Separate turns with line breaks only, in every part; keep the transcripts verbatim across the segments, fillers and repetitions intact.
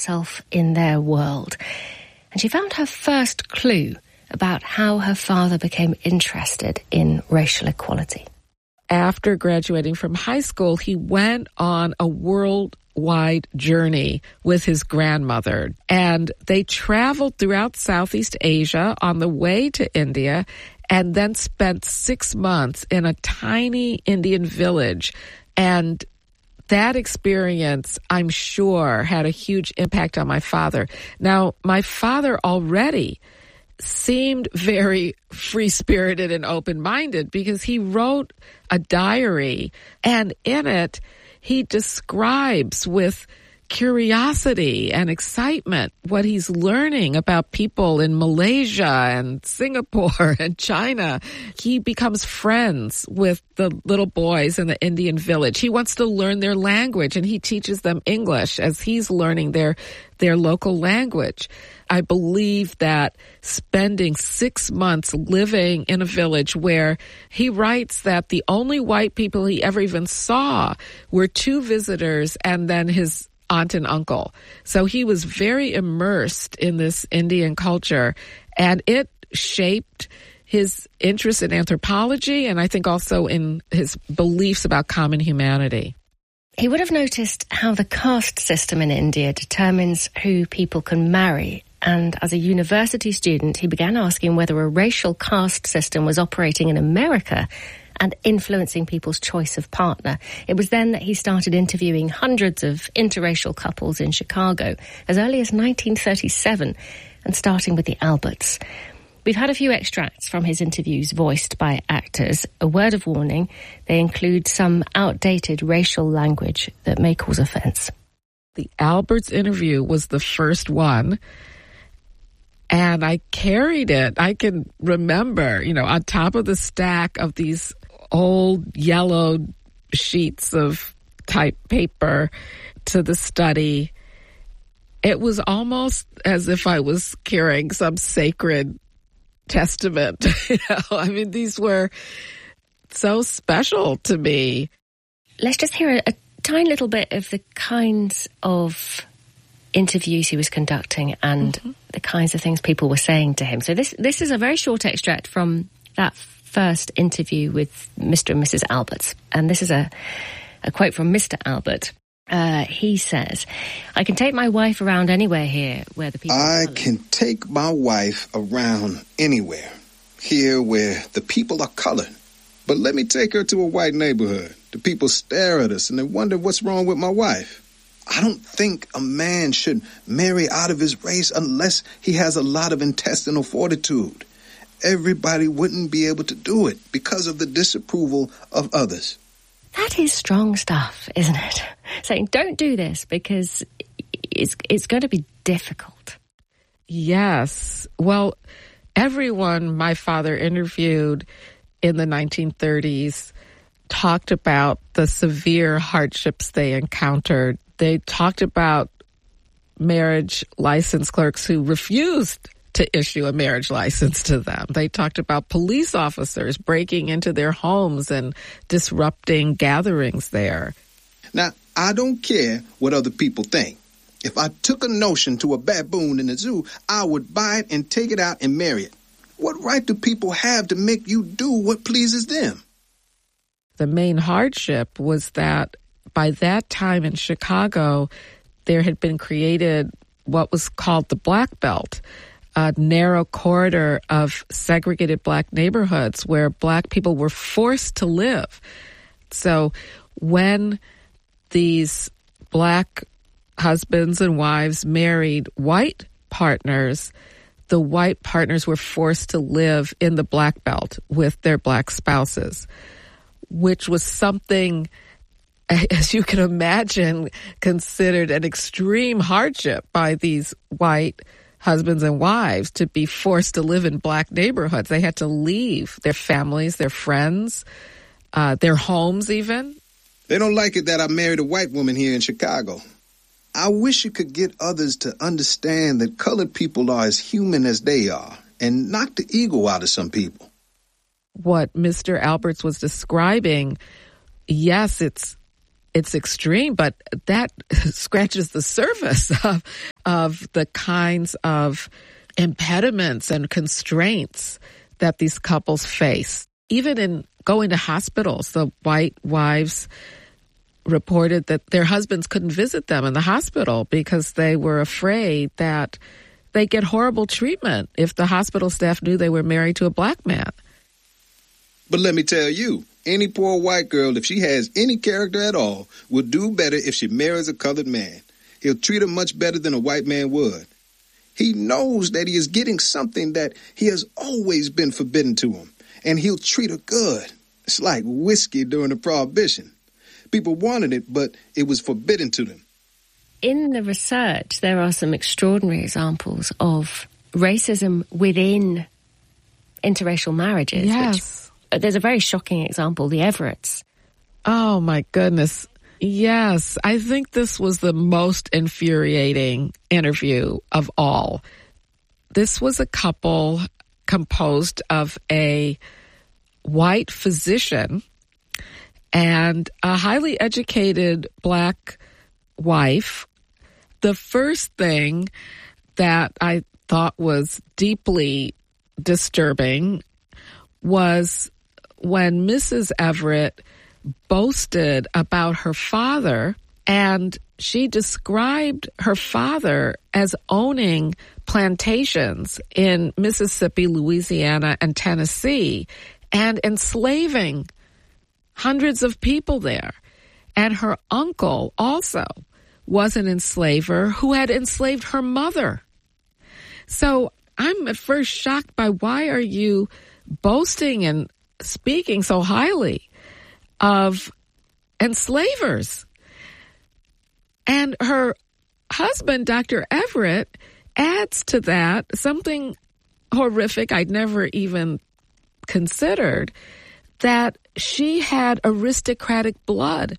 herself in their world. And she found her first clue about how her father became interested in racial equality.
After graduating from high school, he went on a worldwide journey with his grandmother. And they traveled throughout Southeast Asia on the way to India and then spent six months in a tiny Indian village. And that experience, I'm sure, had a huge impact on my father. Now, my father already seemed very free-spirited and open-minded because he wrote a diary, and in it, he describes with curiosity and excitement what he's learning about people in Malaysia and Singapore and China. He becomes friends with the little boys in the Indian village. He wants to learn their language, and he teaches them English as he's learning their their local language. I believe that spending six months living in a village where he writes that the only white people he ever even saw were two visitors and then his aunt and uncle. So he was very immersed in this Indian culture, and it shaped his interest in anthropology and I think also in his beliefs about common humanity.
He would have noticed how the caste system in India determines who people can marry. And as a university student, he began asking whether a racial caste system was operating in America and influencing people's choice of partner. It was then that he started interviewing hundreds of interracial couples in Chicago as early as nineteen thirty-seven, and starting with the Alberts. We've had a few extracts from his interviews voiced by actors. A word of warning, they include some outdated racial language that may cause offense.
The Alberts interview was the first one, and I carried it. I can remember, you know, on top of the stack of these old yellow sheets of type paper to the study. It was almost as if I was carrying some sacred testament. You know, I mean, these were so special to me.
Let's just hear a, a tiny little bit of the kinds of interviews he was conducting and mm-hmm. the kinds of things people were saying to him. So this this is a very short extract from that first interview with Mister and Missus Alberts. And this is a, a quote from Mister Albert. Uh, he says, I can take my wife around anywhere here where the people
I
are
can take my wife around anywhere here where the people are colored. But let me take her to a white neighborhood. The people stare at us and they wonder what's wrong with my wife. I don't think a man should marry out of his race unless he has a lot of intestinal fortitude. Everybody wouldn't be able to do it because of the disapproval of others.
That is strong stuff, isn't it? Saying, don't do this because it's, it's going to be difficult.
Yes. Well, everyone my father interviewed in the nineteen thirties talked about the severe hardships they encountered. They talked about marriage license clerks who refused to issue a marriage license to them. They talked about police officers breaking into their homes and disrupting gatherings there.
Now, I don't care what other people think. If I took a notion to a baboon in the zoo, I would buy it and take it out and marry it. What right do people have to make you do what pleases them?
The main hardship was that by that time in Chicago, there had been created what was called the Black Belt, a narrow corridor of segregated black neighborhoods where black people were forced to live. So when these black husbands and wives married white partners, the white partners were forced to live in the Black Belt with their black spouses, which was something, as you can imagine, considered an extreme hardship by these white husbands and wives to be forced to live in black neighborhoods. They had to leave their families, their friends, uh, their homes even.
They don't like it that I married a white woman here in Chicago. I wish you could get others to understand that colored people are as human as they are and knock the ego out of some people.
What Mister Alberts was describing, yes, it's It's extreme, but that scratches the surface of, of the kinds of impediments and constraints that these couples face. Even in going to hospitals, the white wives reported that their husbands couldn't visit them in the hospital because they were afraid that they get horrible treatment if the hospital staff knew they were married to a black man.
But let me tell you, any poor white girl, if she has any character at all, will do better if she marries a colored man. He'll treat her much better than a white man would. He knows that he is getting something that he has always been forbidden to him, and he'll treat her good. It's like whiskey during the Prohibition. People wanted it, but it was forbidden to them.
In the research, there are some extraordinary examples of racism within interracial marriages.
Yes.
Which, there's a very shocking example, the Everetts.
Oh, my goodness. Yes, I think this was the most infuriating interview of all. This was a couple composed of a white physician and a highly educated black wife. The first thing that I thought was deeply disturbing was when Missus Everett boasted about her father, and she described her father as owning plantations in Mississippi, Louisiana, and Tennessee, and enslaving hundreds of people there. And her uncle also was an enslaver who had enslaved her mother. So I'm at first shocked by, why are you boasting and speaking so highly of enslavers? And her husband, Doctor Everett, adds to that something horrific I'd never even considered, that she had aristocratic blood,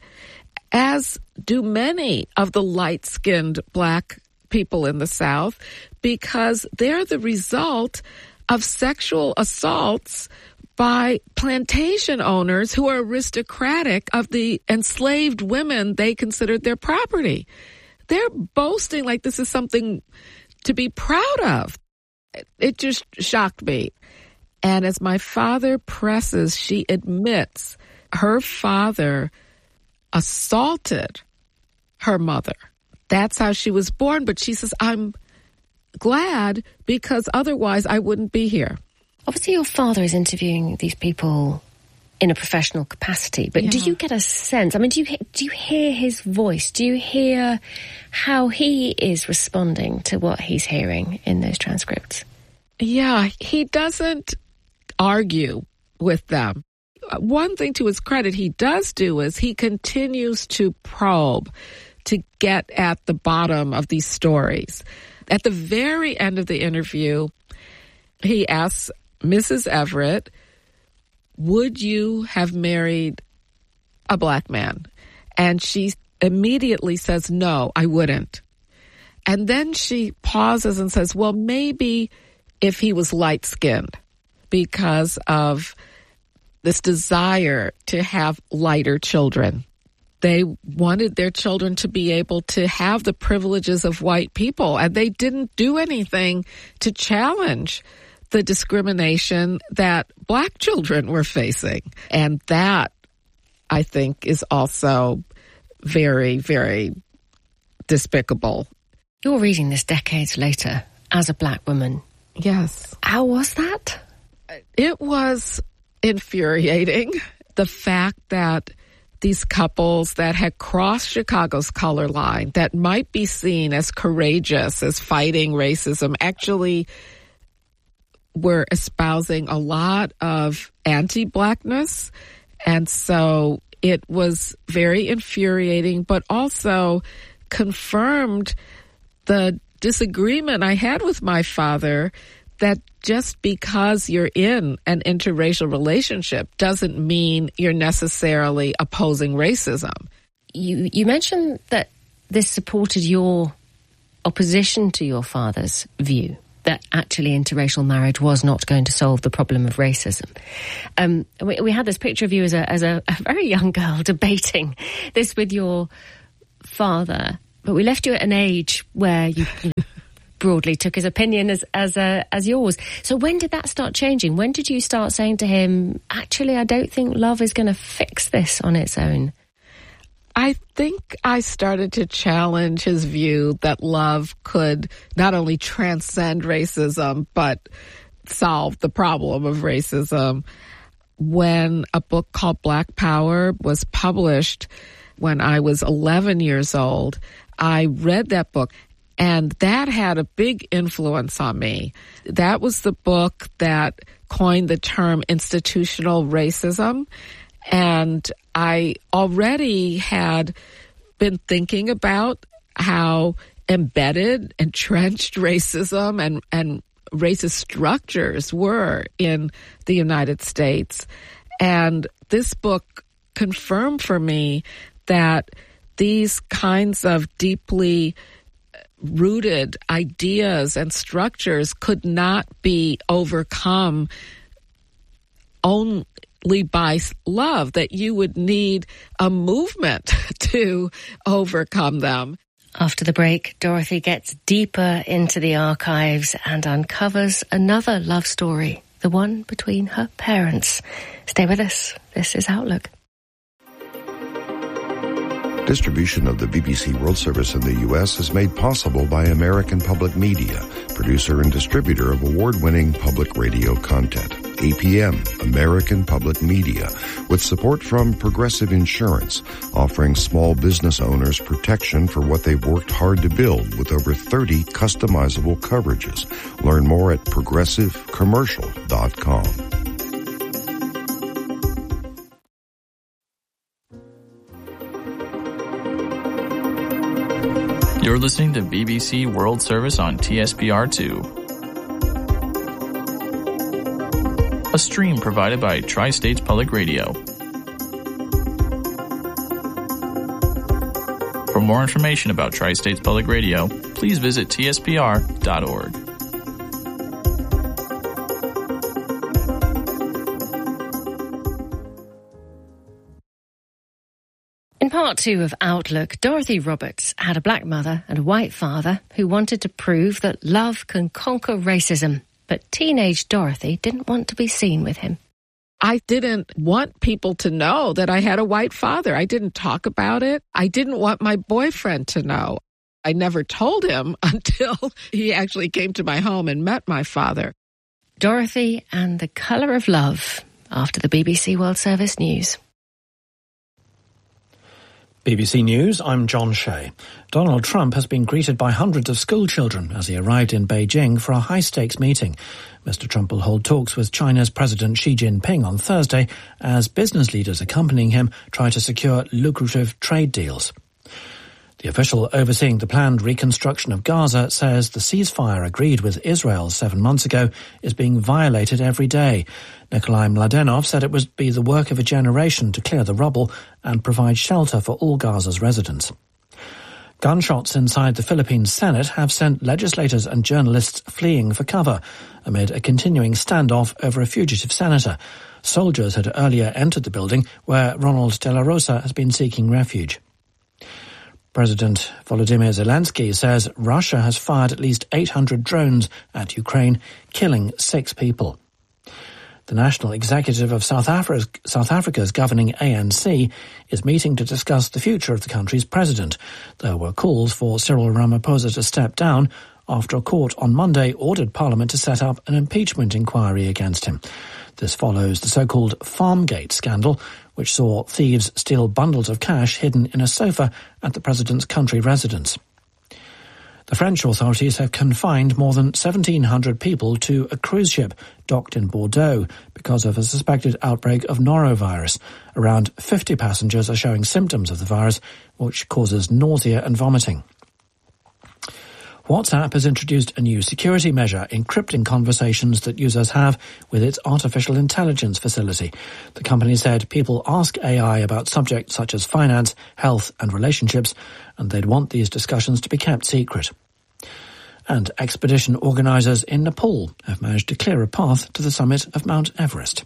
as do many of the light-skinned black people in the South, because they're the result of sexual assaults by plantation owners who are aristocratic of the enslaved women they considered their property. They're boasting like this is something to be proud of. It just shocked me. And as my father presses, she admits her father assaulted her mother. That's how she was born. But she says, I'm glad because otherwise I wouldn't be here.
Obviously, your father is interviewing these people in a professional capacity, but yeah. do you get a sense? I mean, do you do you hear his voice? Do you hear how he is responding to what he's hearing in those transcripts?
Yeah, he doesn't argue with them. One thing to his credit he does do is he continues to probe to get at the bottom of these stories. At the very end of the interview, he asks Missus Everett, would you have married a black man? And she immediately says, no, I wouldn't. And then she pauses and says, well, maybe if he was light-skinned, because of this desire to have lighter children. They wanted their children to be able to have the privileges of white people, and they didn't do anything to challenge the discrimination that black children were facing. And that, I think, is also very, very despicable.
You're reading this decades later as a black woman.
Yes.
How was that?
It was infuriating. The fact that these couples that had crossed Chicago's color line, that might be seen as courageous, as fighting racism, actually were espousing a lot of anti-blackness. And so it was very infuriating, but also confirmed the disagreement I had with my father, that just because you're in an interracial relationship doesn't mean you're necessarily opposing racism.
You you mentioned that this supported your opposition to your father's view that actually interracial marriage was not going to solve the problem of racism. Um, we, we had this picture of you as a as a, a very young girl debating this with your father. But we left you at an age where you, you know, broadly took his opinion as as uh, as yours. So when did that start changing? When did you start saying to him, actually, I don't think love is going to fix this on its own?
I think I started to challenge his view that love could not only transcend racism, but solve the problem of racism. When a book called Black Power was published when I was eleven years old, I read that book, and that had a big influence on me. That was the book that coined the term institutional racism. And I already had been thinking about how embedded, entrenched racism and, and racist structures were in the United States. And this book confirmed for me that these kinds of deeply rooted ideas and structures could not be overcome only by love, that you would need a movement to overcome them.
After the break, Dorothy gets deeper into the archives and uncovers another love story, the one between her parents. Stay with us. This is Outlook.
Distribution of the B B C World Service in the U S is made possible by American Public Media, producer and distributor of award-winning public radio content. A P M, American Public Media, with support from Progressive Insurance, offering small business owners protection for what they've worked hard to build with over thirty customizable coverages. Learn more at progressive commercial dot com.
You're listening to B B C World Service on T S P R two. A stream provided by Tri-States Public Radio. For more information about Tri-States Public Radio, please visit T S P R dot org.
In part two of Outlook, Dorothy Roberts had a black mother and a white father who wanted to prove that love can conquer racism. But teenage Dorothy didn't want to be seen with him.
I didn't want people to know that I had a white father. I didn't talk about it. I didn't want my boyfriend to know. I never told him until he actually came to my home and met my father.
Dorothy and the Colour of Love, after the B B C World Service News.
B B C News, I'm John Shea. Donald Trump has been greeted by hundreds of school children as he arrived in Beijing for a high-stakes meeting. Mister Trump will hold talks with China's President Xi Jinping on Thursday as business leaders accompanying him try to secure lucrative trade deals. The official overseeing the planned reconstruction of Gaza says the ceasefire agreed with Israel seven months ago is being violated every day. Nikolai Mladenov said it would be the work of a generation to clear the rubble and provide shelter for all Gaza's residents. Gunshots inside the Philippine Senate have sent legislators and journalists fleeing for cover amid a continuing standoff over a fugitive senator. Soldiers had earlier entered the building where Ronald De La Rosa has been seeking refuge. President Volodymyr Zelensky says Russia has fired at least eight hundred drones at Ukraine, killing six people. The National Executive of South Africa's, South Africa's governing A N C is meeting to discuss the future of the country's president. There were calls for Cyril Ramaphosa to step down after a court on Monday ordered Parliament to set up an impeachment inquiry against him. This follows the so-called Farmgate scandal, which saw thieves steal bundles of cash hidden in a sofa at the president's country residence. The French authorities have confined more than seventeen hundred people to a cruise ship docked in Bordeaux because of a suspected outbreak of norovirus. Around fifty passengers are showing symptoms of the virus, which causes nausea and vomiting. WhatsApp has introduced a new security measure encrypting conversations that users have with its artificial intelligence facility. The company said people ask A I about subjects such as finance, health and relationships, and they'd want these discussions to be kept secret. And expedition organisers in Nepal have managed to clear a path to the summit of Mount Everest.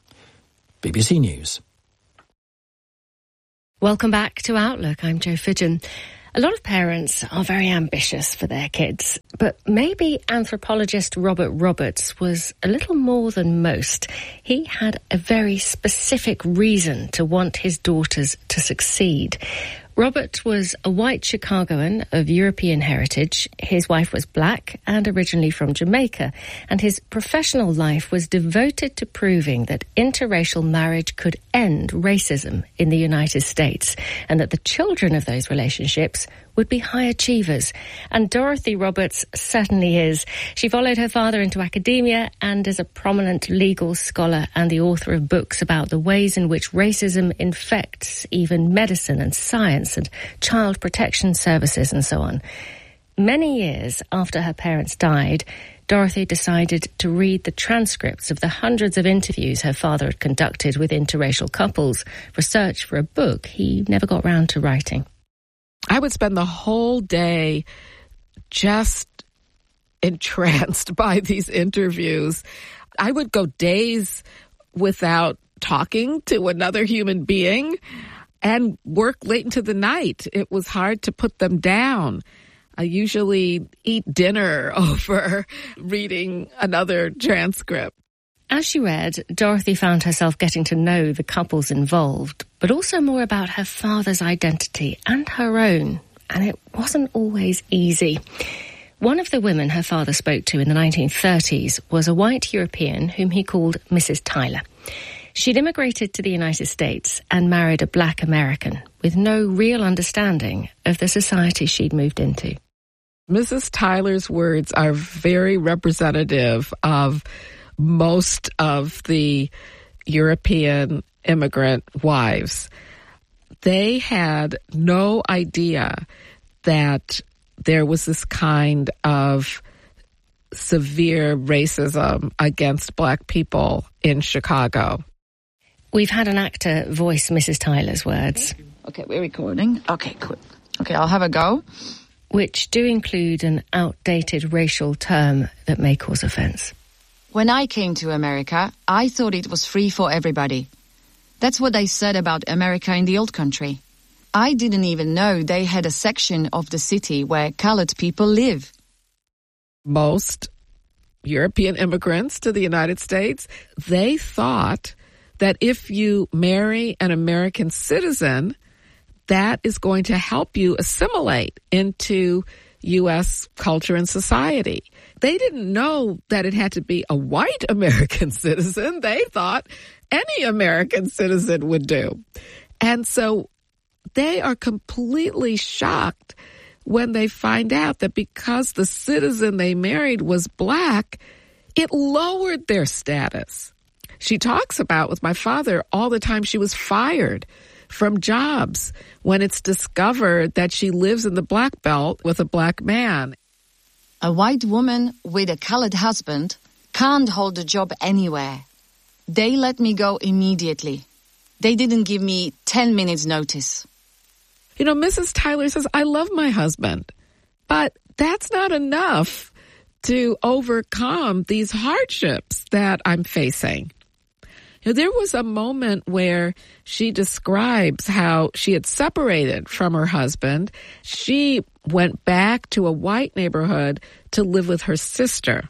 B B C News.
Welcome back to Outlook. I'm Jo Fidgen. A lot of parents are very ambitious for their kids, but maybe anthropologist Robert Roberts was a little more than most. He had a very specific reason to want his daughters to succeed. Robert was a white Chicagoan of European heritage. His wife was black and originally from Jamaica, and his professional life was devoted to proving that interracial marriage could end racism in the United States, and that the children of those relationships would be high achievers. And Dorothy Roberts certainly is. She followed her father into academia and is a prominent legal scholar and the author of books about the ways in which racism infects even medicine and science and child protection services and so on. Many years after her parents died, Dorothy decided to read the transcripts of the hundreds of interviews her father had conducted with interracial couples, research for a book he never got round to writing.
I would spend the whole day just entranced by these interviews. I would go days without talking to another human being and work late into the night. It was hard to put them down. I usually eat dinner over reading another transcript.
As she read, Dorothy found herself getting to know the couples involved, but also more about her father's identity and her own, and it wasn't always easy. One of the women her father spoke to in the nineteen thirties was a white European whom he called Missus Tyler. She'd immigrated to the United States and married a black American with no real understanding of the society she'd moved into.
Missus Tyler's words are very representative of most of the European immigrant wives. They had no idea that there was this kind of severe racism against black people in Chicago.
We've had an actor voice Missus Tyler's words.
Okay, we're recording. Okay, cool. Okay, I'll have a go.
Which do include an outdated racial term that may cause offence.
When I came to America, I thought it was free for everybody. That's what they said about America in the old country. I didn't even know they had a section of the city where colored people live.
Most European immigrants to the United States, they thought that if you marry an American citizen, that is going to help you assimilate into U S culture and society. They didn't know that it had to be a white American citizen. They thought any American citizen would do. And so they are completely shocked when they find out that because the citizen they married was black, it lowered their status. She talks about with my father all the time she was fired from jobs when it's discovered that she lives in the black belt with a black man.
A white woman with a colored husband can't hold a job anywhere. They let me go immediately. They didn't give me ten minutes notice.
You know, Missus Tyler says, I love my husband, but that's not enough to overcome these hardships that I'm facing. You know, there was a moment where she describes how she had separated from her husband. She went back to a white neighborhood to live with her sister.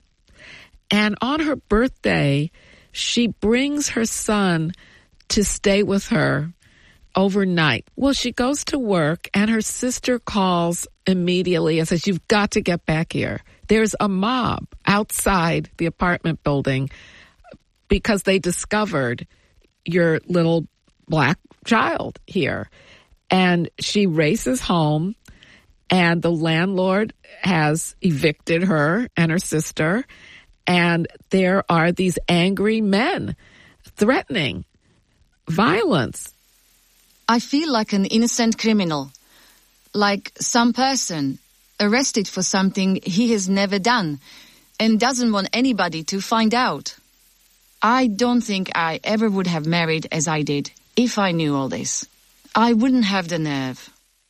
And on her birthday, she brings her son to stay with her overnight. Well, she goes to work and her sister calls immediately and says, you've got to get back here. There's a mob outside the apartment building because they discovered your little black child here. And she races home, and the landlord has evicted her and her sister, and there are these angry men threatening violence.
I feel like an innocent criminal, like some person arrested for something he has never done and doesn't want anybody to find out. I don't think I ever would have married as I did if I knew all this. I wouldn't have the nerve.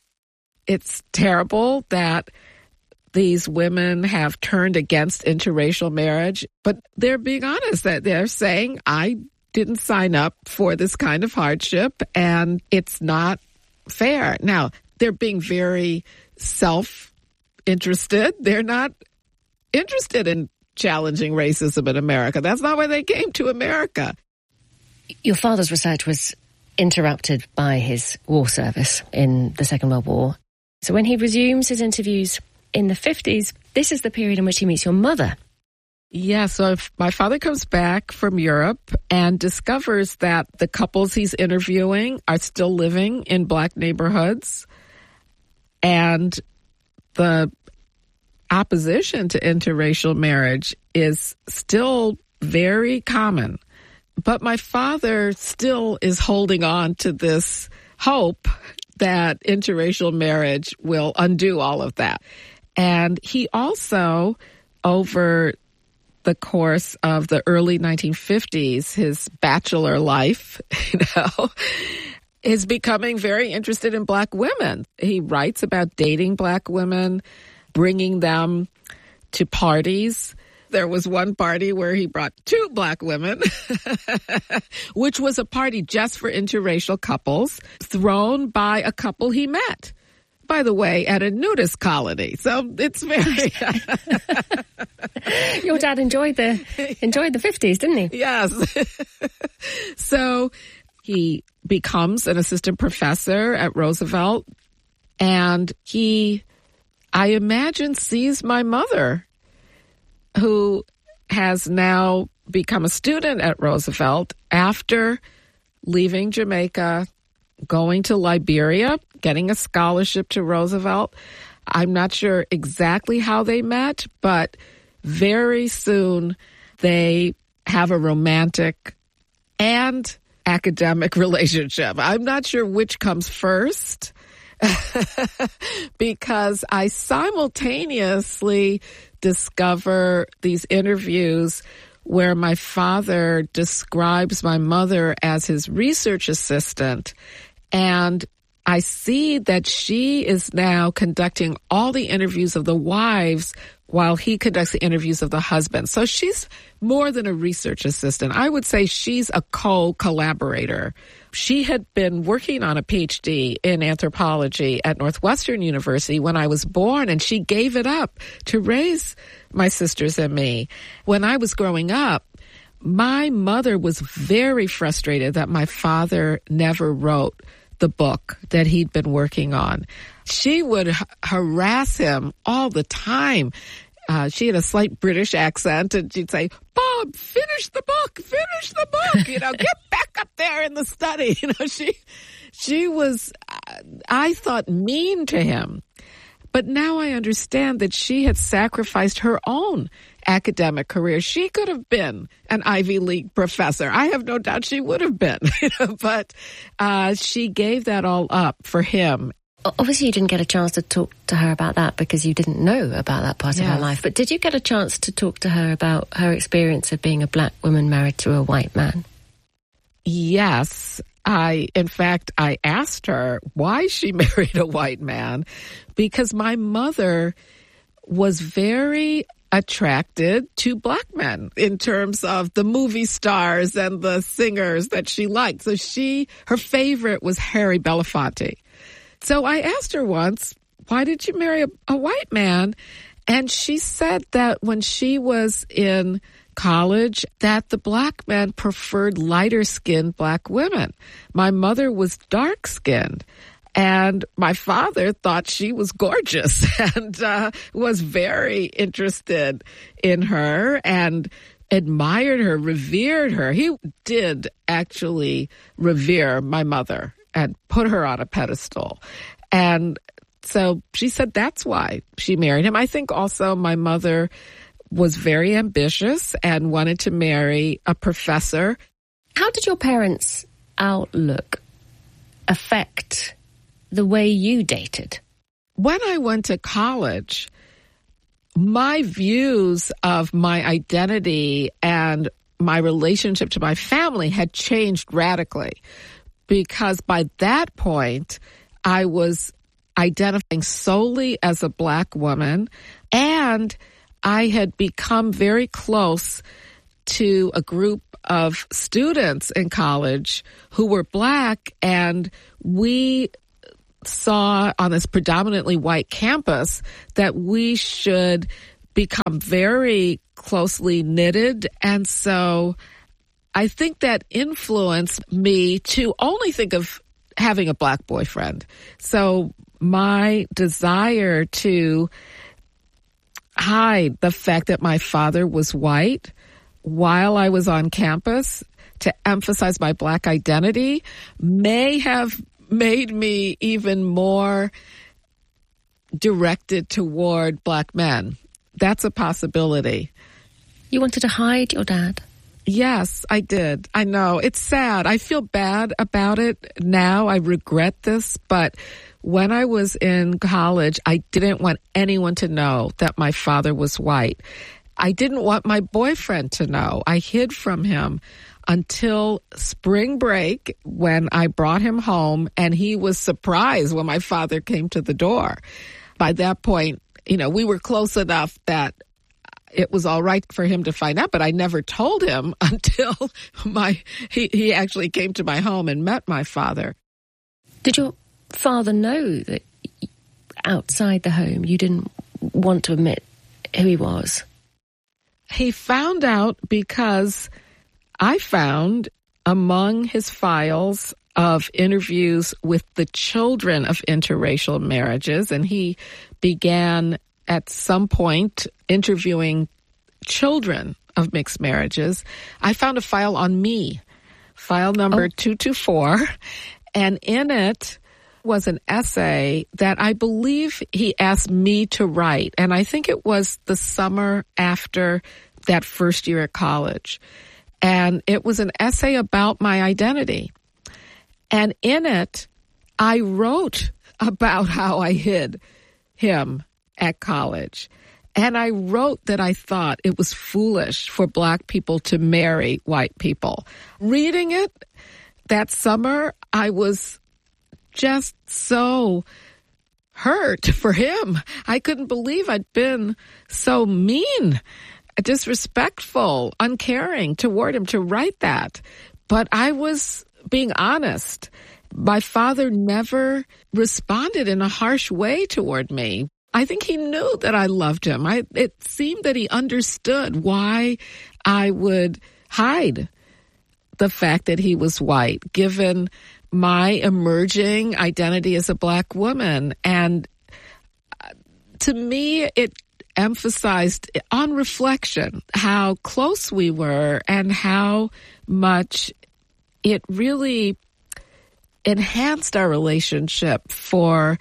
It's terrible that these women have turned against interracial marriage, but they're being honest that they're saying, I didn't sign up for this kind of hardship and it's not fair. Now, they're being very self-interested. They're not interested in challenging racism in America. That's not why they came to America.
Your father's research was interrupted by his war service in the Second World War. So when he resumes his interviews in the fifties, this is the period in which he meets your mother.
Yeah, so if my father comes back from Europe and discovers that the couples he's interviewing are still living in black neighborhoods, and the opposition to interracial marriage is still very common. But my father still is holding on to this hope that interracial marriage will undo all of that. And he also, over the course of the early nineteen fifties, his bachelor life, you know, is becoming very interested in black women. He writes about dating black women, bringing them to parties. There was one party where he brought two black women, which was a party just for interracial couples, thrown by a couple he met, by the way, at a nudist colony. So it's very...
Your dad enjoyed the enjoyed the fifties, didn't he?
Yes. So he becomes an assistant professor at Roosevelt, and he, I imagine, sees my mother, who has now become a student at Roosevelt after leaving Jamaica, going to Liberia, getting a scholarship to Roosevelt. I'm not sure exactly how they met, but very soon they have a romantic and academic relationship. I'm not sure which comes first because I simultaneously discover these interviews where my father describes my mother as his research assistant, and I see that she is now conducting all the interviews of the wives while he conducts the interviews of the husband. So she's more than a research assistant. I would say she's a co-collaborator. She had been working on a P H D in anthropology at Northwestern University when I was born, and she gave it up to raise my sisters and me. When I was growing up, my mother was very frustrated that my father never wrote the book that he'd been working on. She would h- harass him all the time. Uh, she had a slight British accent, and she'd say, "Bob, finish the book, finish the book, you know, get back up there in the study." You know, she, she was, I thought, mean to him. But now I understand that she had sacrificed her own academic career. She could have been an Ivy League professor. I have no doubt she would have been, you know, but uh, she gave that all up for him.
Obviously, you didn't get a chance to talk to her about that because you didn't know about that part yes. of her life. But did you get a chance to talk to her about her experience of being a black woman married to a white man?
Yes. I, in fact, I asked her why she married a white man, because my mother was very attracted to black men in terms of the movie stars and the singers that she liked. So she, her favorite was Harry Belafonte. So I asked her once, why did you marry a, a white man? And she said that when she was in college, that the black men preferred lighter-skinned black women. My mother was dark-skinned, and my father thought she was gorgeous and uh, was very interested in her and admired her, revered her. He did actually revere my mother and put her on a pedestal. And so she said that's why she married him. I think also my mother was very ambitious and wanted to marry a professor.
How did your parents' outlook affect the way you dated?
When I went to college, my views of my identity and my relationship to my family had changed radically, because by that point, I was identifying solely as a black woman, and I had become very close to a group of students in college who were black, and we saw on this predominantly white campus that we should become very closely knitted. And so I think that influenced me to only think of having a black boyfriend. So my desire to hide the fact that my father was white while I was on campus to emphasize my black identity may have made me even more directed toward black men. That's a possibility.
You wanted to hide your dad?
Yes, I did. I know. It's sad. I feel bad about it now. I regret this, but when I was in college, I didn't want anyone to know that my father was white. I didn't want my boyfriend to know. I hid from him until spring break when I brought him home, and he was surprised when my father came to the door. By that point, you know, we were close enough that it was all right for him to find out, but I never told him until my he, he actually came to my home and met my father.
Did your father know that outside the home you didn't want to admit who he was?
He found out because I found among his files of interviews with the children of interracial marriages, and he began at some point interviewing children of mixed marriages. I found a file on me, file number oh. two two four, and in it was an essay that I believe he asked me to write, and I think it was the summer after that first year at college. And it was an essay about my identity. And in it, I wrote about how I hid him at college. And I wrote that I thought it was foolish for black people to marry white people. Reading it that summer, I was just so hurt for him. I couldn't believe I'd been so mean, disrespectful, uncaring toward him to write that. But I was being honest. My father never responded in a harsh way toward me. I think he knew that I loved him. I, it seemed that he understood why I would hide the fact that he was white, given my emerging identity as a black woman. And to me, it emphasized on reflection how close we were and how much it really enhanced our relationship for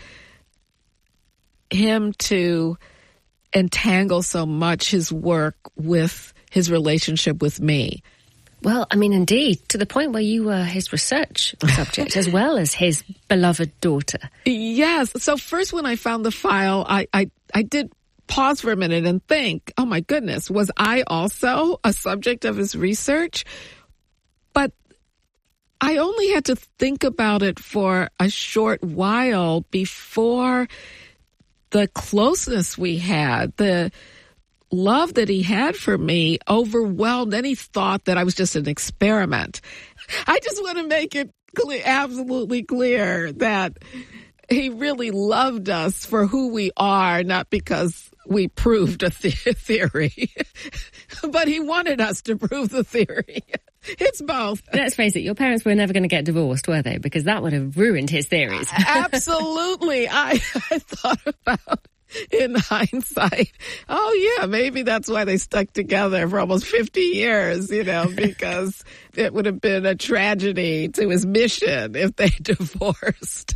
him to entangle so much his work with his relationship with me.
Well, I mean, indeed, to the point where you were his research subject as well as his beloved daughter.
Yes. So first when I found the file, I, I, I did pause for a minute and think, oh my goodness, was I also a subject of his research? But I only had to think about it for a short while before the closeness we had, the love that he had for me overwhelmed any thought that I was just an experiment. I just want to make it clear, absolutely clear that he really loved us for who we are, not because we proved a the- theory, but he wanted us to prove the theory. It's both.
Let's face it, your parents were never going to get divorced, were they? Because that would have ruined his theories.
Absolutely. I, I thought about, in hindsight, oh yeah, maybe that's why they stuck together for almost fifty years, you know, because it would have been a tragedy to his mission if they divorced.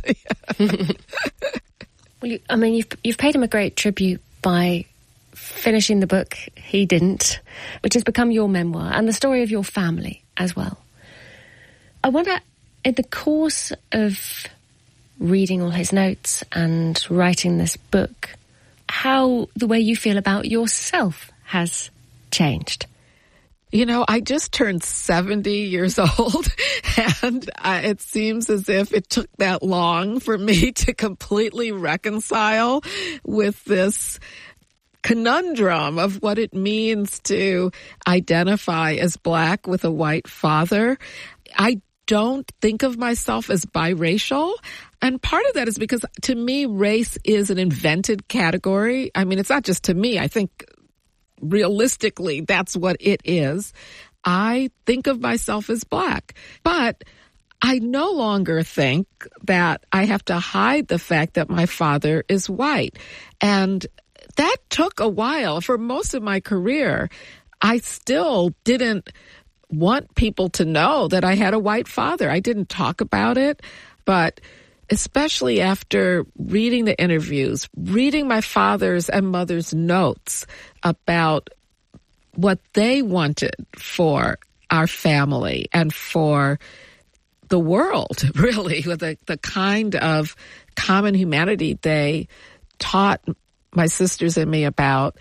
Well, you, I mean, you've, you've paid him a great tribute by finishing the book He Didn't, which has become your memoir and the story of your family as well. I wonder, in the course of reading all his notes and writing this book, how the way you feel about yourself has changed.
You know, I just turned seventy years old, and uh, it seems as if it took that long for me to completely reconcile with this conundrum of what it means to identify as black with a white father. I don't think of myself as biracial. And part of that is because, to me, race is an invented category. I mean, it's not just to me. I think realistically, that's what it is. I think of myself as black. But I no longer think that I have to hide the fact that my father is white. And that took a while. For most of my career, I still didn't want people to know that I had a white father. I didn't talk about it, but especially after reading the interviews, reading my father's and mother's notes about what they wanted for our family and for the world, really, with the, the kind of common humanity they taught my sisters and me about,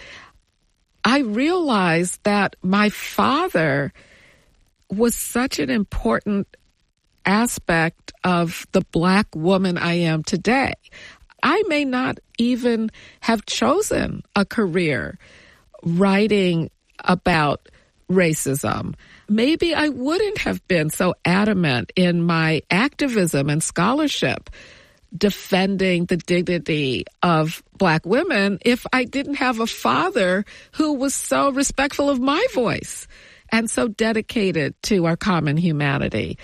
I realized that my father was such an important aspect of the black woman I am today. I may not even have chosen a career writing about racism. Maybe I wouldn't have been so adamant in my activism and scholarship defending the dignity of black women if I didn't have a father who was so respectful of my voice and so dedicated to our common humanity.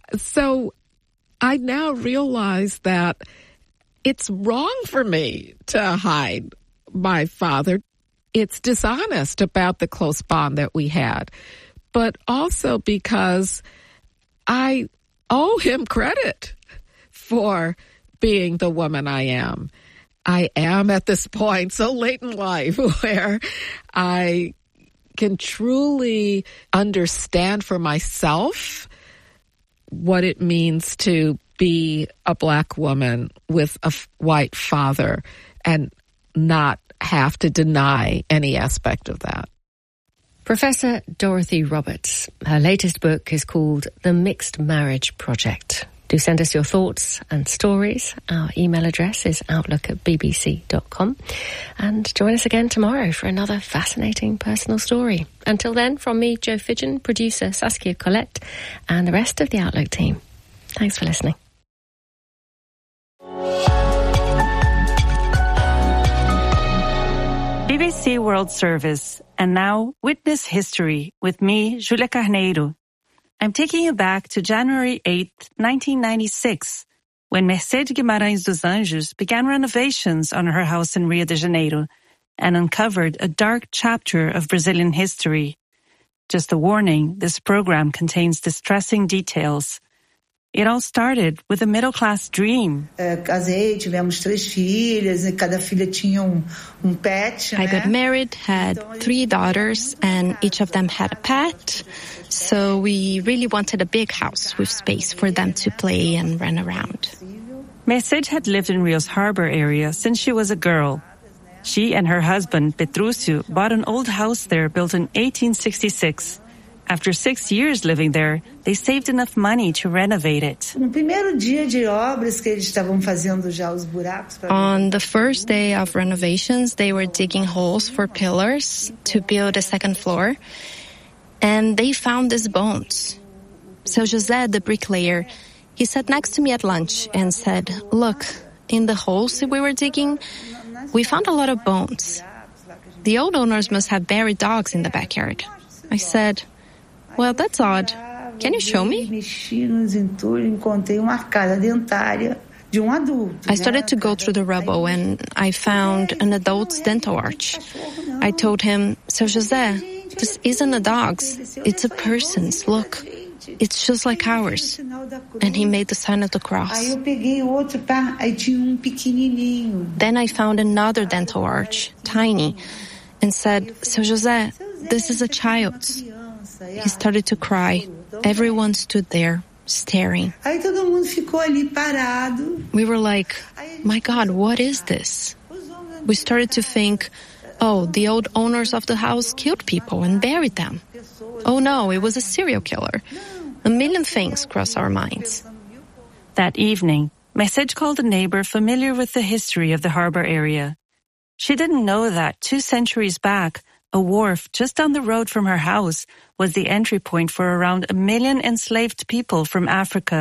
So I now realize that it's wrong for me to hide my father. It's dishonest about the close bond that we had, but also because I owe him credit for being the woman I am. I am at this point so late in life where I can truly understand for myself what it means to be a black woman with a f- white father and not have to deny any aspect of that.
Professor Dorothy Roberts. Her latest book is called The Mixed Marriage Project. Do send us your thoughts and stories. Our email address is outlook at b b c dot com. And join us again tomorrow for another fascinating personal story. Until then, from me, Joe Fidgen, producer Saskia Collette, and the rest of the Outlook team. Thanks for listening.
B B C World Service, and now Witness History with me, Julia Carneiro. I'm taking you back to January eighth, nineteen ninety-six, when Mercedes Guimarães dos Anjos began renovations on her house in Rio de Janeiro and uncovered a dark chapter of Brazilian history. Just a warning, this program contains distressing details. It all started with a middle-class dream.
Casei, tivemos três filhas, e cada filha tinha um, um pet.
I got married, had three daughters, and each of them had a pet. So we really wanted a big house with space for them to play and run around.
Mercedes had lived in Rio's harbor area since she was a girl. She and her husband, Petrúcio, bought an old house there built in eighteen sixty-six. After six years living there, they saved enough money to renovate it.
On
the first day of renovations, they were digging holes for pillars to build a second floor, and they found these bones. So José, the bricklayer, he sat next to me at lunch and said, "Look, in the holes that we were digging, we found a lot of bones. The old owners must have buried dogs in the backyard." I said, "Well, that's odd. Can you show me?" I started to go through the rubble and I found an adult's dental arch. I told him, "So José, this isn't a dog's. It's a person's. Look, it's just like ours." And he made the sign of the cross. Then I found another dental arch, tiny, and said, "So José, this is a child's." He started to cry. Everyone stood there, staring. We were like, "My God, what is this?" We started to think, oh, the old owners of the house killed people and buried them. Oh no, it was a serial killer. A million things crossed our minds.
That evening, Mercedes called a neighbor familiar with the history of the harbor area. She didn't know that two centuries back, a wharf just down the road from her house was the entry point for around a million enslaved people from Africa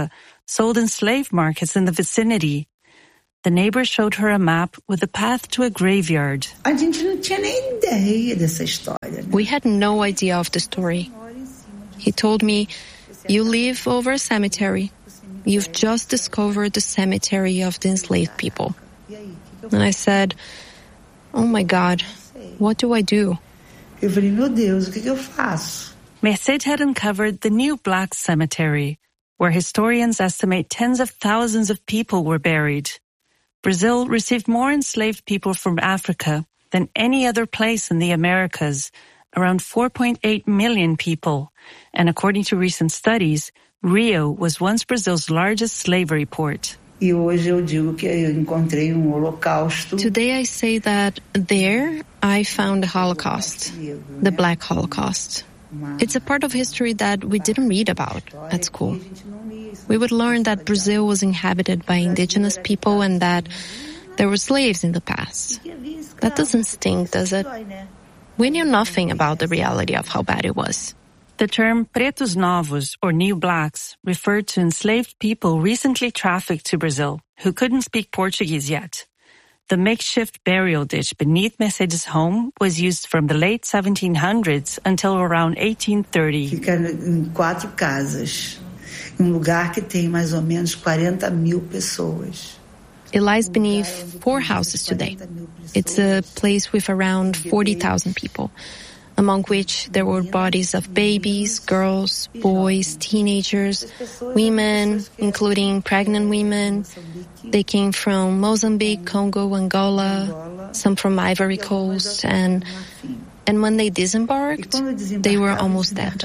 sold in slave markets in the vicinity. The neighbor showed her a map with a path to a graveyard.
A gente não tinha nem ideia dessa história.
We had no idea of the story. He told me, "You live over a cemetery. You've just discovered the cemetery of the enslaved people." And I said, "Oh my God, what do I do?"
Eu falei, meu Deus, o que que eu faço?
Merced had uncovered the New Black Cemetery, where historians estimate tens of thousands of people were buried. Brazil received more enslaved people from Africa than any other place in the Americas, around four point eight million people. And according to recent studies, Rio was once Brazil's largest slavery port.
E hoje eu digo que eu encontrei um holocausto.
Today I say that there I found the Holocaust, the Black Holocaust. It's a part of history that we didn't read about at school. We would learn that Brazil was inhabited by indigenous people and that there were slaves in the past. That doesn't stink, does it? We knew nothing about the reality of how bad it was.
The term pretos novos, or new blacks, referred to enslaved people recently trafficked to Brazil who couldn't speak Portuguese yet. The makeshift burial ditch beneath Mercedes' home was used from the late seventeen hundreds until around eighteen thirty.
Fica em quatro casas, um lugar que tem mais ou menos quarenta mil pessoas.
It lies beneath four houses today. It's a place with around forty thousand people, among which there were bodies of babies, girls, boys, teenagers, women, including pregnant women. They came from Mozambique, Congo, Angola, some from Ivory Coast, and and when they disembarked, they were almost dead.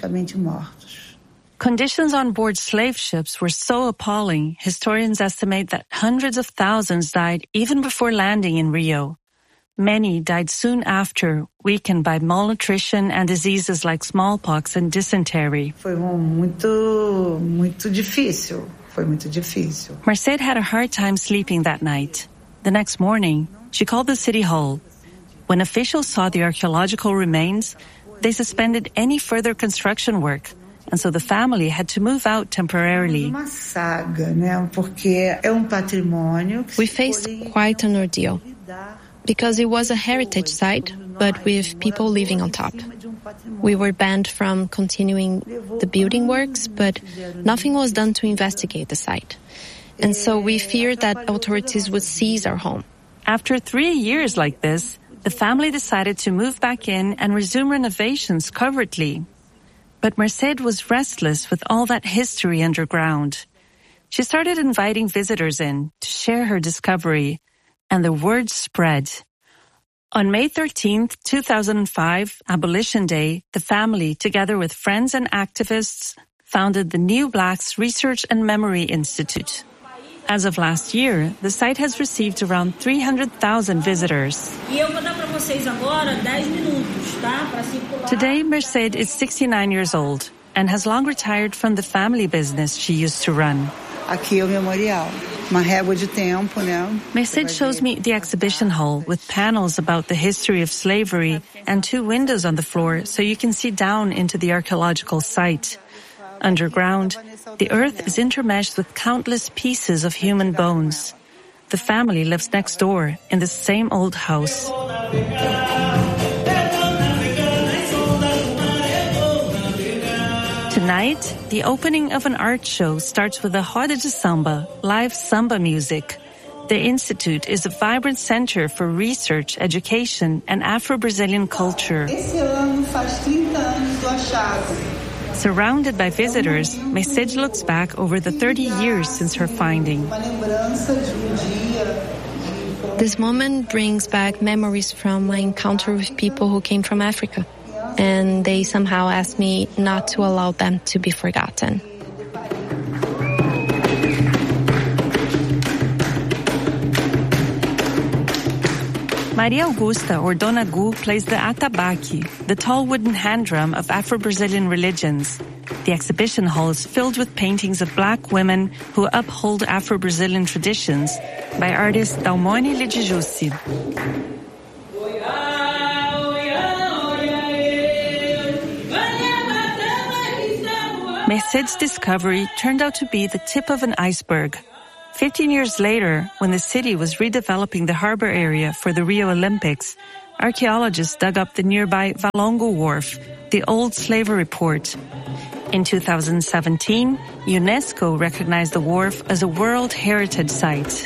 Conditions on board slave ships were so appalling, historians estimate that hundreds of thousands died even before landing in Rio. Many died soon after, weakened by malnutrition and diseases like smallpox and dysentery.
Foi muito, muito difícil. Foi muito difícil.
Merced had a hard time sleeping that night. The next morning, she called the city hall. When officials saw the archaeological remains, they suspended any further construction work, and so the family had to move out temporarily.
Uma saga, né? Porque é um patrimônio.
We faced quite an ordeal, because it was a heritage site, but with people living on top. We were banned from continuing the building works, but nothing was done to investigate the site. And so we feared that authorities would seize our home.
After three years like this, the family decided to move back in and resume renovations covertly. But Merced was restless with all that history underground. She started inviting visitors in to share her discovery, and the word spread. On May thirteenth, two thousand five, Abolition Day, the family, together with friends and activists, founded the New Blacks Research and Memory Institute. As of last year, the site has received around three hundred thousand visitors. Today, Merced is sixty-nine years old and has long retired from the family business she used to run.
Aqui é o memorial. Uma régua de tempo, né?
Merced shows me the exhibition hall with panels about the history of slavery and two windows on the floor so you can see down into the archaeological site. Underground, the earth is intermeshed with countless pieces of human bones. The family lives next door in the same old house. Tonight, the opening of an art show starts with a Roda de Samba, live samba music. The Institute is a vibrant center for research, education, and Afro-Brazilian culture. Surrounded by visitors, Merced looks back over the thirty years since her finding.
This moment brings back memories from my encounter with people who came from Africa. And they somehow asked me not to allow them to be forgotten.
Maria Augusta, or Dona Gu, plays the atabaque, the tall wooden hand drum of Afro-Brazilian religions. The exhibition hall is filled with paintings of black women who uphold Afro-Brazilian traditions by artist Dalmone Lidigiusi. Mehsed's discovery turned out to be the tip of an iceberg. Fifteen years later, when the city was redeveloping the harbor area for the Rio Olympics, archaeologists dug up the nearby Valongo Wharf, the old slavery port. In two thousand seventeen, UNESCO recognized the wharf as a World Heritage Site.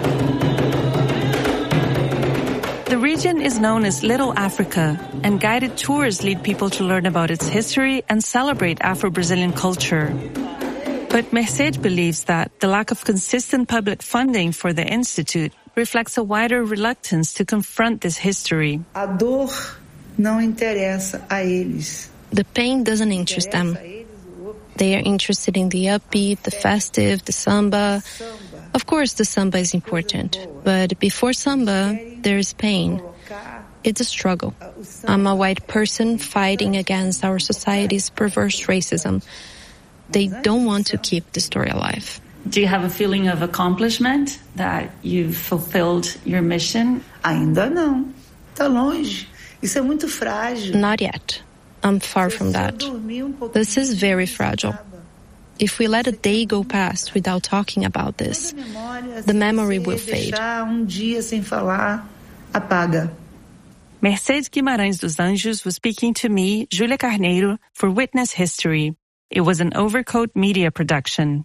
The region is known as Little Africa, and guided tours lead people to learn about its history and celebrate Afro-Brazilian culture. But Mehsed believes that the lack of consistent public funding for the institute reflects a wider reluctance to confront this history.
A dor não interessa a eles.
The pain doesn't interest them. They are interested in the upbeat, the festive, the samba. Of course, the samba is important, but before samba, there is pain. It's a struggle. I'm a white person fighting against our society's perverse racism. They don't want to keep the story alive.
Do you have a feeling of accomplishment that you've fulfilled your mission?
Ainda não. Tá longe. Isso é muito frágil.
Not yet. I'm far from that. This is very fragile. If we let a day go past without talking about this, the memory will fade.
Um dia sem falar, apaga.
Mehsed Guimarães dos Anjos was speaking to me, Júlia Carneiro, for Witness History. It was an Overcoat media production.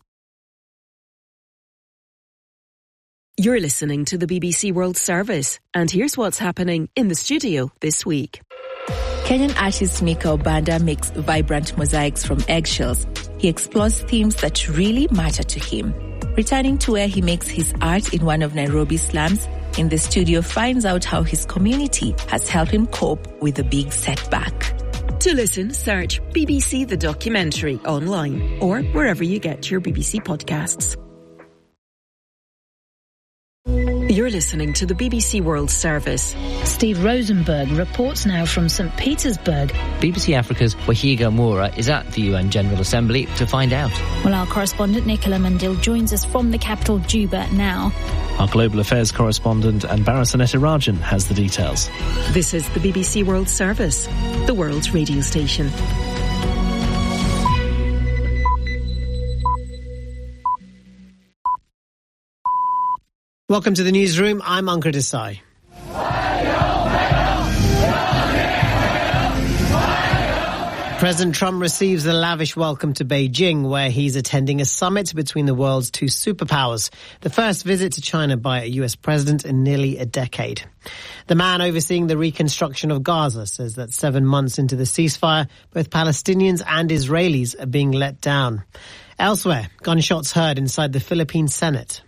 You're listening to the B B C World Service, and here's what's happening in the studio this week.
Kenyan artist Mika Obanda makes vibrant mosaics from eggshells. He explores themes that really matter to him. Returning to where he makes his art in one of Nairobi's slums, in the studio finds out how his community has helped him cope with a big setback.
To listen, search B B C The Documentary online or wherever you get your B B C podcasts. You're listening to the B B C World Service.
Steve Rosenberg reports now from Saint Petersburg.
B B C Africa's Wahiga Moura is at the U N General Assembly to find out.
Well, our correspondent Nicola Mandil joins us from the capital Juba now.
Our global affairs correspondent Anbara Rajan has the details.
This is the B B C World Service, the world's radio station.
Welcome to the newsroom. I'm Ankur Desai. President Trump receives a lavish welcome to Beijing, where he's attending a summit between the world's two superpowers, the first visit to China by a U S president in nearly a decade. The man overseeing the reconstruction of Gaza says that seven months into the ceasefire, both Palestinians and Israelis are being let down. Elsewhere, gunshots heard inside the Philippine Senate.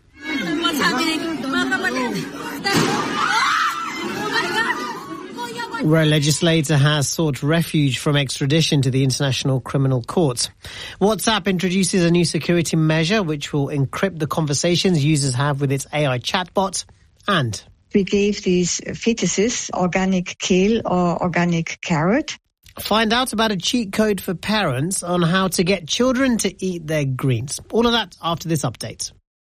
Where a legislator has sought refuge from extradition to the International Criminal Court. WhatsApp introduces a new security measure which will encrypt the conversations users have with its A I chatbot. And
we gave these fetuses organic kale or organic carrot.
Find out about a cheat code for parents on how to get children to eat their greens. All of that after this update.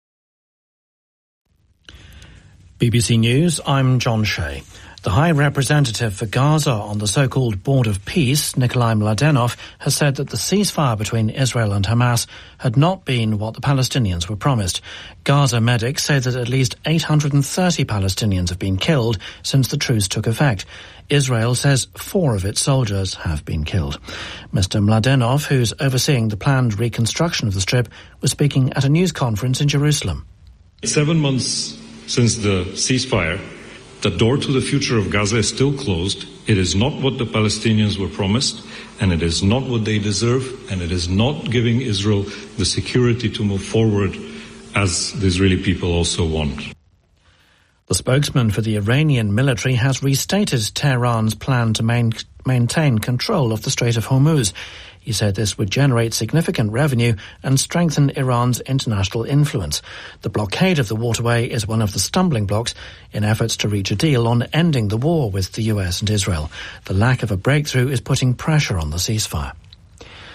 B B C News, I'm John Shea. The High Representative for Gaza on the so-called Board of Peace, Nikolai Mladenov, has said that the ceasefire between Israel and Hamas had not been what the Palestinians were promised. Gaza medics say that at least eight hundred thirty Palestinians have been killed since the truce took effect. Israel says four of its soldiers have been killed. Mister Mladenov, who's overseeing the planned reconstruction of the Strip, was speaking at a news conference in Jerusalem.
Seven months since the ceasefire, the door to the future of Gaza is still closed. It is not what the Palestinians were promised, and it is not what they deserve, and it is not giving Israel the security to move forward as the Israeli people also want.
The spokesman for the Iranian military has restated Tehran's plan to main, maintain control of the Strait of Hormuz. He said this would generate significant revenue and strengthen Iran's international influence. The blockade of the waterway is one of the stumbling blocks in efforts to reach a deal on ending the war with the U S and Israel. The lack of a breakthrough is putting pressure on the ceasefire.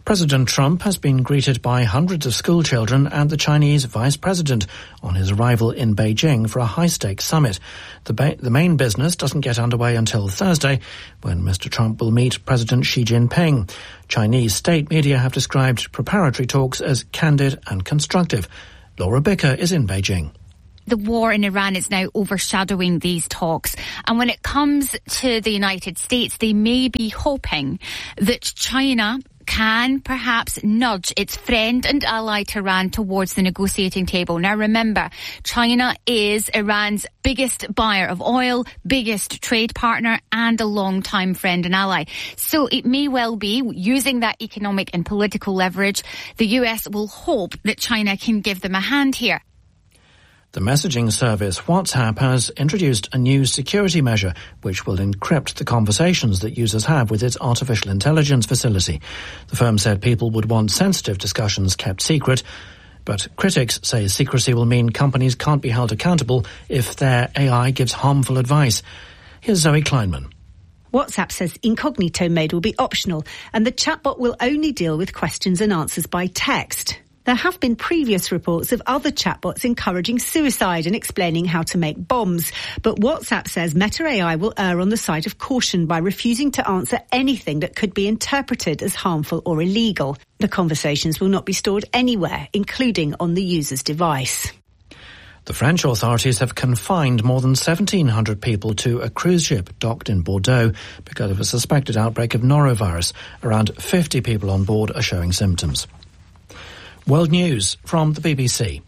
President Trump has been greeted by hundreds of school children and the Chinese vice president on his arrival in Beijing for a high-stakes summit. The, ba- the main business doesn't get underway until Thursday, when Mister Trump will meet President Xi Jinping. Chinese state media have described preparatory talks as candid and constructive. Laura Bicker is in Beijing.
The war in Iran is now overshadowing these talks. And when it comes to the United States, they may be hoping that China can perhaps nudge its friend and ally Tehran towards the negotiating table. Now remember, China is Iran's biggest buyer of oil, biggest trade partner and a long-time friend and ally. So it may well be, using that economic and political leverage, the U S will hope that China can give them a hand here.
The messaging service WhatsApp has introduced a new security measure which will encrypt the conversations that users have with its artificial intelligence facility. The firm said people would want sensitive discussions kept secret, but critics say secrecy will mean companies can't be held accountable if their A I gives harmful advice. Here's Zoe Kleinman.
WhatsApp says incognito mode will be optional and the chatbot will only deal with questions and answers by text. There have been previous reports of other chatbots encouraging suicide and explaining how to make bombs. But WhatsApp says Meta A I will err on the side of caution by refusing to answer anything that could be interpreted as harmful or illegal. The conversations will not be stored anywhere, including on the user's device.
The French authorities have confined more than seventeen hundred people to a cruise ship docked in Bordeaux because of a suspected outbreak of norovirus. Around fifty people on board are showing symptoms. World News from the B B C.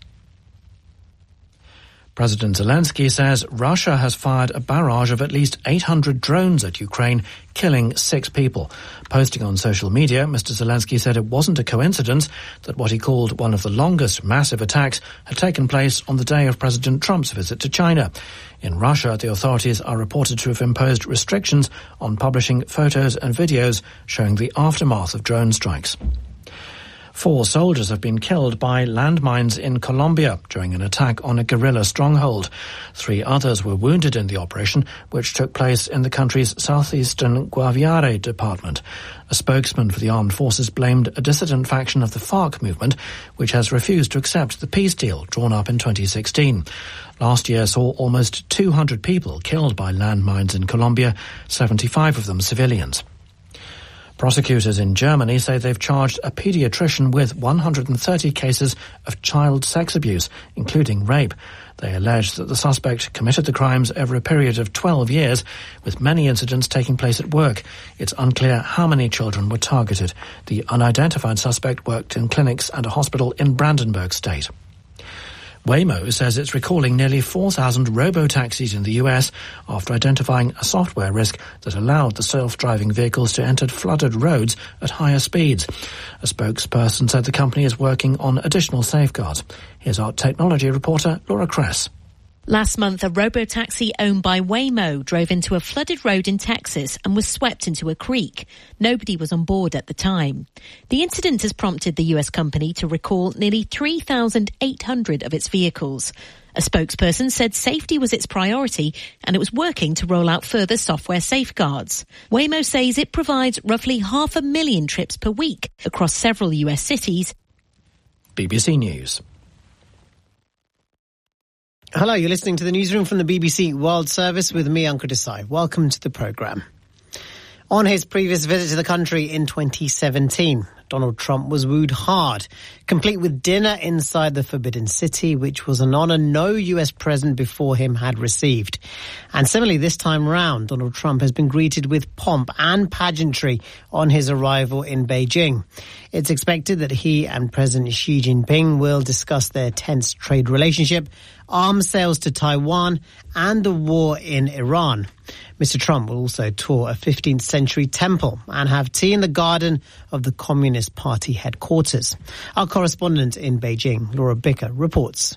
President Zelensky says Russia has fired a barrage of at least eight hundred drones at Ukraine, killing six people. Posting on social media, Mister Zelensky said it wasn't a coincidence that what he called one of the longest massive attacks had taken place on the day of President Trump's visit to China. In Russia, the authorities are reported to have imposed restrictions on publishing photos and videos showing the aftermath of drone strikes. Four soldiers have been killed by landmines in Colombia during an attack on a guerrilla stronghold. Three others were wounded in the operation, which took place in the country's southeastern Guaviare department. A spokesman for the armed forces blamed a dissident faction of the FARC movement, which has refused to accept the peace deal drawn up in twenty sixteen. Last year saw almost two hundred people killed by landmines in Colombia, seventy-five of them civilians. Prosecutors in Germany say they've charged a paediatrician with one hundred thirty cases of child sex abuse, including rape. They allege that the suspect committed the crimes over a period of twelve years, with many incidents taking place at work. It's unclear how many children were targeted. The unidentified suspect worked in clinics and a hospital in Brandenburg State. Waymo says it's recalling nearly four thousand robo-taxis in the U S after identifying a software risk that allowed the self-driving vehicles to enter flooded roads at higher speeds. A spokesperson said the company is working on additional safeguards. Here's our technology reporter, Laura Kress.
Last month, a robo-taxi owned by Waymo drove into a flooded road in Texas and was swept into a creek. Nobody was on board at the time. The incident has prompted the U S company to recall nearly three thousand eight hundred of its vehicles. A spokesperson said safety was its priority and it was working to roll out further software safeguards. Waymo says it provides roughly half a million trips per week across several U S cities.
B B C News.
Hello, you're listening to the newsroom from the B B C World Service with me, Ankur Desai. Welcome to the programme. On his previous visit to the country in twenty seventeen, Donald Trump was wooed hard, complete with dinner inside the Forbidden City, which was an honour no U S president before him had received. And similarly, this time round, Donald Trump has been greeted with pomp and pageantry on his arrival in Beijing. It's expected that he and President Xi Jinping will discuss their tense trade relationship, arms sales to Taiwan, and the war in Iran. Mister Trump will also tour a fifteenth century temple and have tea in the garden of the Communist Party headquarters. Our correspondent in Beijing, Laura Bicker, reports.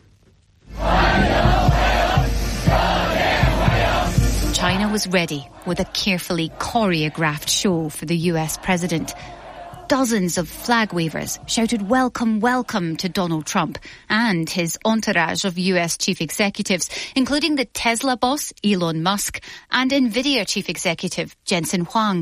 China was ready with a carefully choreographed show for the U S president. Dozens of flag wavers shouted welcome, welcome to Donald Trump and his entourage of U S chief executives, including the Tesla boss, Elon Musk, and Nvidia chief executive, Jensen Huang.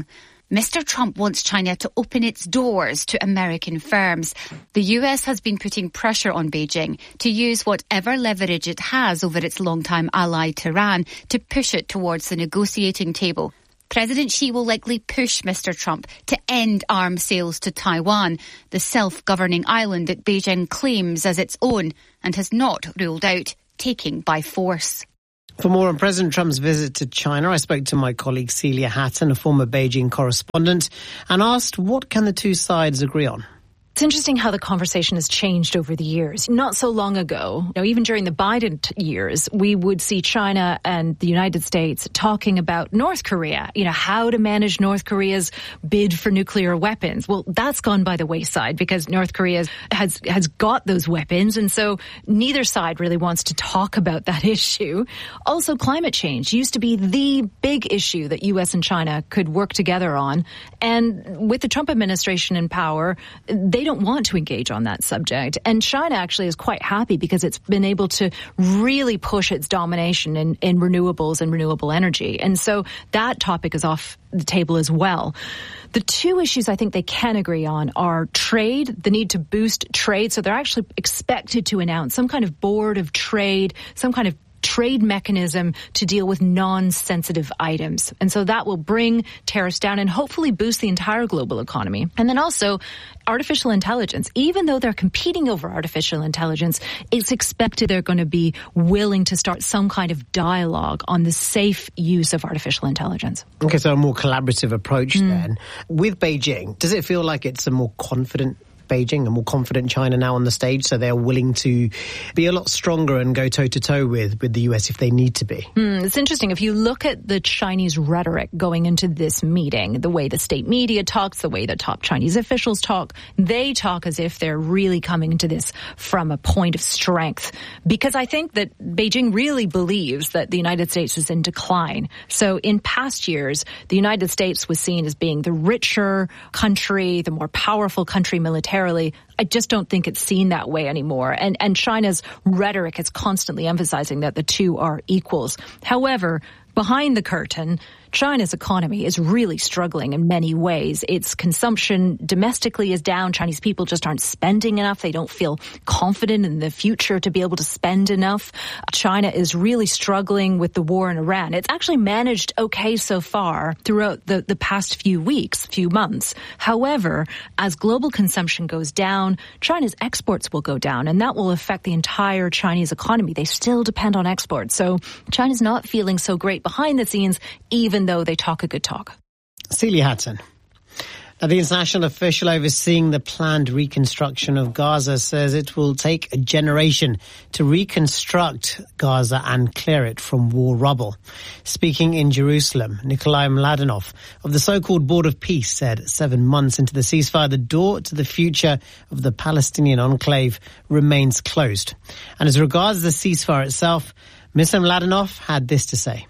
Mister Trump wants China to open its doors to American firms. The U S has been putting pressure on Beijing to use whatever leverage it has over its longtime ally Tehran to push it towards the negotiating table. President Xi will likely push Mister Trump to end arms sales to Taiwan, the self-governing island that Beijing claims as its own and has not ruled out taking by force.
For more on President Trump's visit to China, I spoke to my colleague Celia Hatton, a former Beijing correspondent, and asked what can the two sides agree on.
It's interesting how the conversation has changed over the years. Not so long ago, you know, even during the Biden t- years, we would see China and the United States talking about North Korea, you know, how to manage North Korea's bid for nuclear weapons. Well, that's gone by the wayside because North Korea has has got those weapons, and so neither side really wants to talk about that issue. Also, climate change used to be the big issue that U S and China could work together on, and with the Trump administration in power, they They don't want to engage on that subject. And China actually is quite happy because it's been able to really push its domination in, in renewables and renewable energy. And so that topic is off the table as well. The two issues I think they can agree on are trade, the need to boost trade. So they're actually expected to announce some kind of board of trade, some kind of trade mechanism to deal with non-sensitive items. And so that will bring tariffs down and hopefully boost the entire global economy. And then also artificial intelligence. Even though they're competing over artificial intelligence, it's expected they're going to be willing to start some kind of dialogue on the safe use of artificial intelligence.
Okay, so a more collaborative approach mm. then. With Beijing, does it feel like it's a more confident Beijing, a more confident China now on the stage, so they're willing to be a lot stronger and go toe-to-toe with, with the U S if they need to be?
Mm, it's interesting. If you look at the Chinese rhetoric going into this meeting, the way the state media talks, the way the top Chinese officials talk, they talk as if they're really coming into this from a point of strength. Because I think that Beijing really believes that the United States is in decline. So in past years, the United States was seen as being the richer country, the more powerful country militarily. I just don't think it's seen that way anymore. And, and China's rhetoric is constantly emphasizing that the two are equals. However, behind the curtain, China's economy is really struggling in many ways. Its consumption domestically is down. Chinese people just aren't spending enough. They don't feel confident in the future to be able to spend enough. China is really struggling with the war in Iran. It's actually managed okay so far throughout the, the past few weeks, few months. However, as global consumption goes down, China's exports will go down, and that will affect the entire Chinese economy. They still depend on exports. So China's not feeling so great behind the scenes, even though they talk a good talk.
Celia Hatton. Now, the international official overseeing the planned reconstruction of Gaza says it will take a generation to reconstruct Gaza and clear it from war rubble. Speaking in Jerusalem, Nikolai Mladenov of the so-called Board of Peace said seven months into the ceasefire, the door to the future of the Palestinian enclave remains closed. And as regards the ceasefire itself, Mister Mladenov had this to say.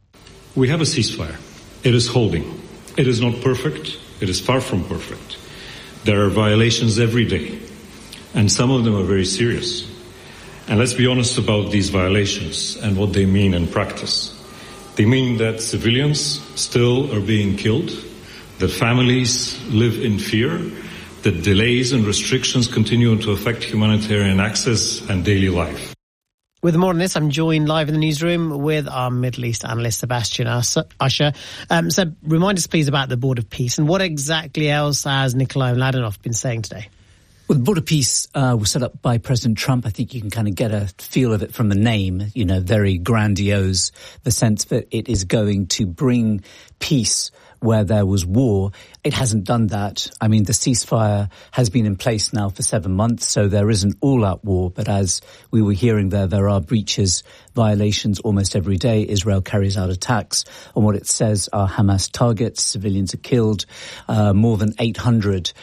We have a ceasefire. It is holding. It is not perfect. It is far from perfect. There are violations every day, and some of them are very serious. And let's be honest about these violations and what they mean in practice. They mean that civilians still are being killed, that families live in fear, that delays and restrictions continue to affect humanitarian access and daily life.
With more on this, I'm joined live in the newsroom with our Middle East analyst, Sebastian Usher. Um, so remind us, please, about the Board of Peace and what exactly else has Nikolai Mladenov been saying today?
Well, the Board of Peace uh, was set up by President Trump. I think you can kind of get a feel of it from the name, you know, very grandiose, the sense that it is going to bring peace where there was war. It hasn't done that. I mean, the ceasefire has been in place now for seven months, so there is an all-out war. But as we were hearing there, there are breaches, violations almost every day. Israel carries out attacks on what it says are Hamas targets. Civilians are killed. Uh, more than eight hundred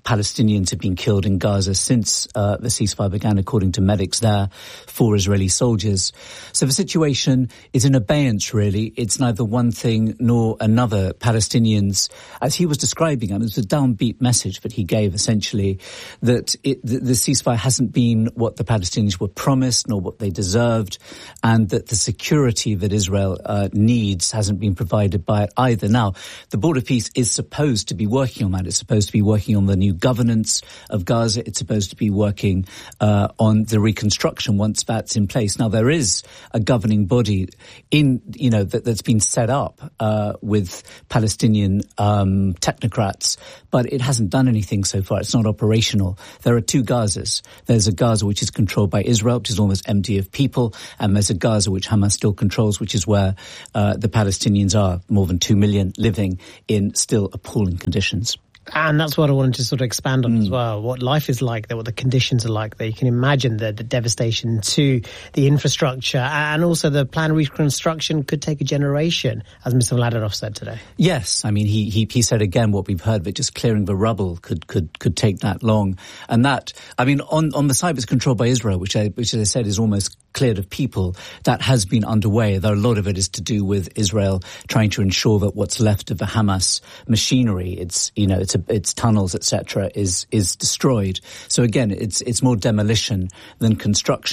Palestinians have been killed in Gaza since uh, the ceasefire began, according to medics there, four Israeli soldiers. So the situation is in abeyance, really. It's neither one thing nor another. Palestinians, as he was describing, it was a downbeat message that he gave, essentially, that it, the, the ceasefire hasn't been what the Palestinians were promised nor what they deserved, and that the security that Israel uh, needs hasn't been provided by it either. Now, the Board of Peace is supposed to be working on that. It's supposed to be working on the new governance of Gaza. It's supposed to be working uh, on the reconstruction once that's in place. Now, there is a governing body in, you know, that, that's been set up uh, with Palestinian um, technocrats, but it hasn't done anything so far. It's not operational. There are two Gazas. There's a Gaza which is controlled by Israel, which is almost empty of people, and there's a Gaza which Hamas still controls, which is where uh, the Palestinians are, more than two million, living in still appalling conditions.
And that's what I wanted to sort of expand on mm. as well, what life is like there, what the conditions are like there. You can imagine the, the devastation to the infrastructure, and also the planned reconstruction could take a generation, as Mister Mladenov said today.
Yes, I mean, he, he, he said again what we've heard, that just clearing the rubble could, could, could take that long. And that, I mean, on, on the side that's controlled by Israel, which I, which as I said is almost cleared of people, that has been underway. Though a lot of it is to do with Israel trying to ensure that what's left of the Hamas machinery, it's, you know, it's a, its tunnels, et cetera, is is destroyed. So again, it's it's more demolition than construction.